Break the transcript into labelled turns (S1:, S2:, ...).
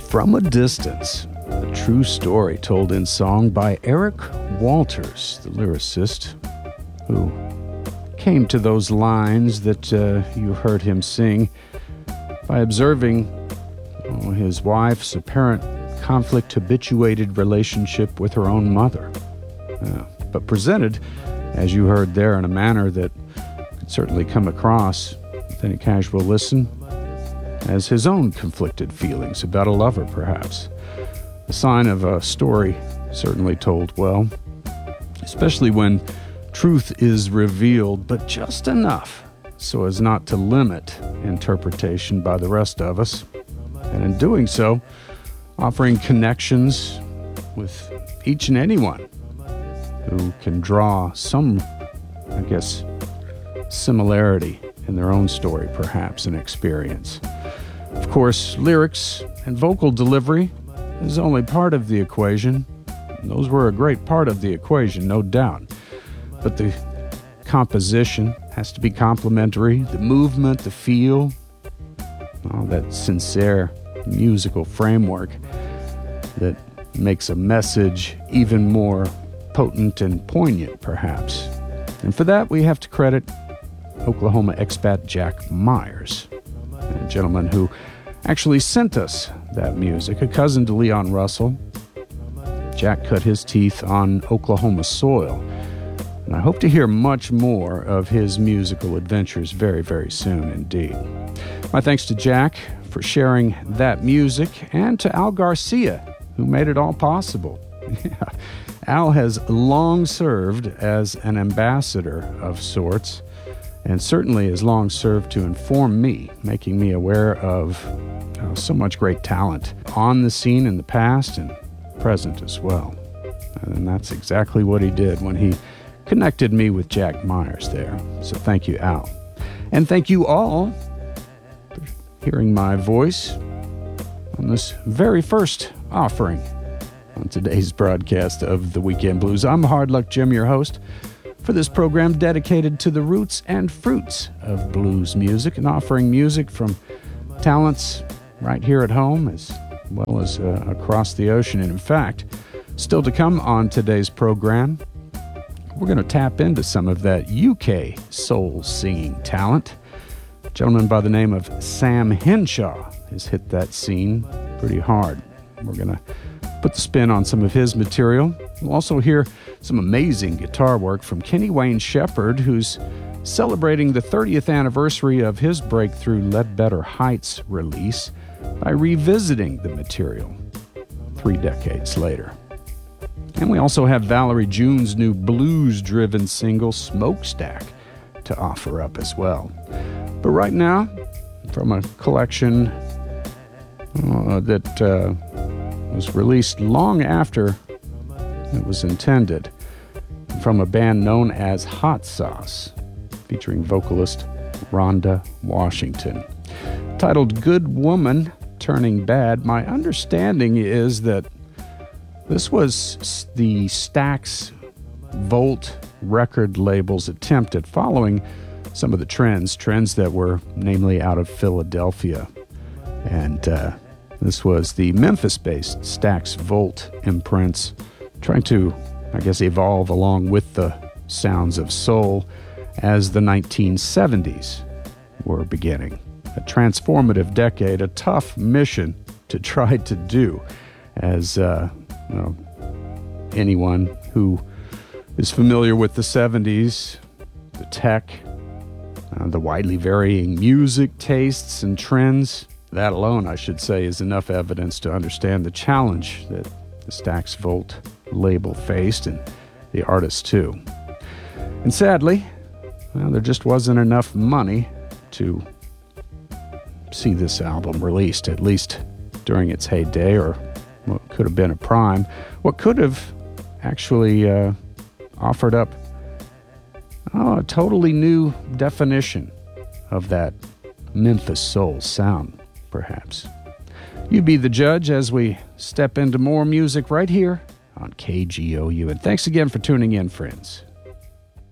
S1: From a Distance, a true story told in song by Eric Walters, the lyricist, who came to those lines that you heard him sing by observing his wife's apparent conflict-habituated relationship with her own mother, but presented, as you heard there, in a manner that could certainly come across with any casual listen as his own conflicted feelings about a lover, perhaps. A sign of a story certainly told well, especially when truth is revealed, but just enough so as not to limit interpretation by the rest of us. And in doing so, offering connections with each and anyone who can draw some, similarity in their own story, perhaps, and experience. Of course, lyrics and vocal delivery is only part of the equation. Those were a great part of the equation, no doubt. But the composition has to be complementary, the movement, the feel, all that sincere musical framework that makes a message even more potent and poignant, perhaps. And for that, we have to credit Oklahoma expat Jack Myers, a gentleman who actually sent us that music, a cousin to Leon Russell. Jack cut his teeth on Oklahoma soil, and I hope to hear much more of his musical adventures very, very soon indeed. My thanks to Jack for sharing that music, and to Al Garcia, who made it all possible. Al has long served as an ambassador of sorts, and certainly has long served to inform me, making me aware of so much great talent on the scene in the past and present as well. And that's exactly what he did when he connected me with Jack Myers there. So thank you, Al. And thank you all for hearing my voice on this very first offering on today's broadcast of The Weekend Blues. I'm Hard Luck Jim, your host for this program dedicated to the roots and fruits of blues music, and offering music from talents right here at home as well as across the ocean. And in fact, still to come on today's program, we're going to tap into some of that UK soul singing talent. A gentleman by the name of Sam Henshaw has hit that scene pretty hard. We're going to put the spin on some of his material. We'll also hear some amazing guitar work from Kenny Wayne Shepherd, who's celebrating the 30th anniversary of his breakthrough Ledbetter Heights release by revisiting the material 3 decades later. And we also have Valerie June's new blues-driven single, Smokestack, to offer up as well. But right now, from a collection that was released long after it was intended, from a band known as Hot Sauce, featuring vocalist Rhonda Washington. Titled Good Woman Turning Bad, my understanding is that this was the Stax Volt record label's attempt at following some of the trends that were namely out of Philadelphia. And this was the Memphis-based Stax Volt imprints trying to, evolve along with the sounds of soul as the 1970s were beginning. A transformative decade, a tough mission to try to do, as anyone who is familiar with the 70s, the tech, the widely varying music tastes and trends. That alone, I should say, is enough evidence to understand the challenge that the Stax Volt label faced, and the artists too. And sadly, there just wasn't enough money to see this album released, at least during its heyday, or what could have been a prime, what could have actually offered up a totally new definition of that Memphis soul sound, perhaps. You be the judge as we step into more music right here on KGOU. And thanks again for tuning in, friends.